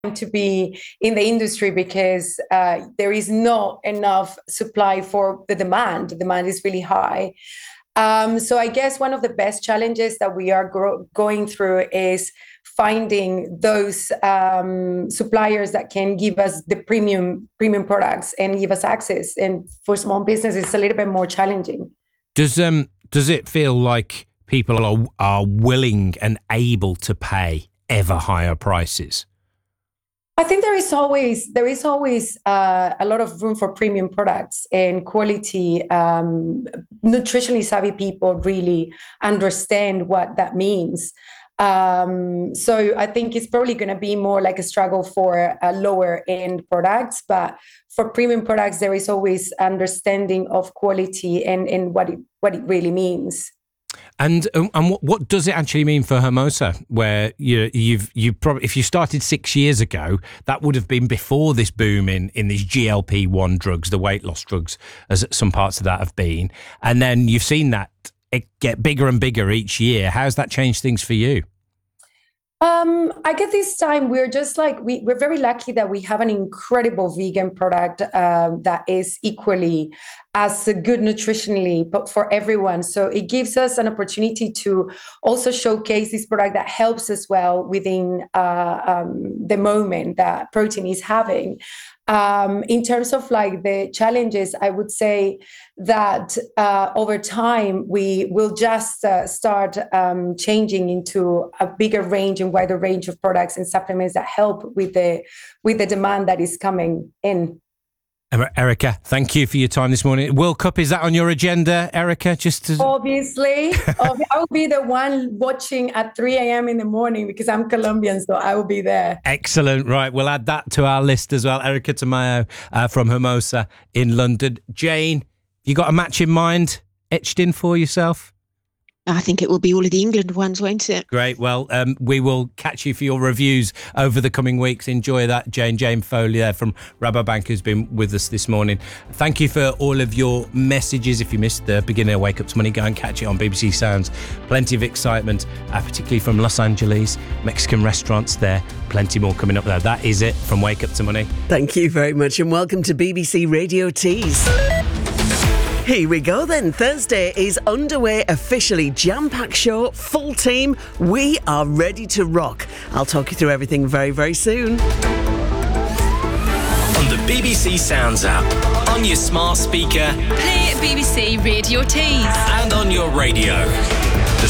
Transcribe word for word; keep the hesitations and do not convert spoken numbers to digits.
to be in the industry because uh, there is not enough supply for the demand. The demand is really high. Um, so I guess one of the best challenges that we are gro- going through is finding those um, suppliers that can give us the premium premium products and give us access. And for small businesses, it's a little bit more challenging. Does um does it feel like people are are willing and able to pay ever higher prices? I think there is always there is always uh, a lot of room for premium products and quality. Um, nutritionally savvy people really understand what that means. Um, so I think it's probably going to be more like a struggle for uh, lower end products, but for premium products, there is always understanding of quality and, and what it what it really means. And and what, what does it actually mean for Hermosa? Where you you've you probably if you started six years ago, that would have been before this boom in in these G L P one drugs, the weight loss drugs, as some parts of that have been, and then you've seen that it get bigger and bigger each year. How's that changed things for you? Um, I guess this time we're just like, we, we're very lucky that we have an incredible vegan product uh, that is equally as good nutritionally, but for everyone. So it gives us an opportunity to also showcase this product that helps as well within uh, um, the moment that protein is having. Um, in terms of like the challenges, I would say that uh, over time, we will just uh, start um, changing into a bigger range and wider range of products and supplements that help with the with the demand that is coming in. Erica, thank you for your time this morning. World Cup, is that on your agenda, Erica? Just to... Obviously. I will be the one watching at three a.m. in the morning because I'm Colombian, so I will be there. Excellent. Right, we'll add that to our list as well. Erica Tamayo uh, from Hermosa in London. Jane, you got a match in mind etched in for yourself? I think it will be all of the England ones, won't it? Great. Well, um, we will catch you for your reviews over the coming weeks. Enjoy that. Jane, Jane Foley there from Rabobank, who's been with us this morning. Thank you for all of your messages. If you missed the beginning of Wake Up to Money, go and catch it on B B C Sounds. Plenty of excitement, uh, particularly from Los Angeles, Mexican restaurants there. Plenty more coming up there. That is it from Wake Up to Money. Thank you very much and welcome to B B C Radio Tees. Here we go then. Thursday is underway officially. Jam-packed show, full team. We are ready to rock. I'll talk you through everything very, very soon. On the B B C Sounds app, on your smart speaker, play B B C Radio Tees, and on your radio.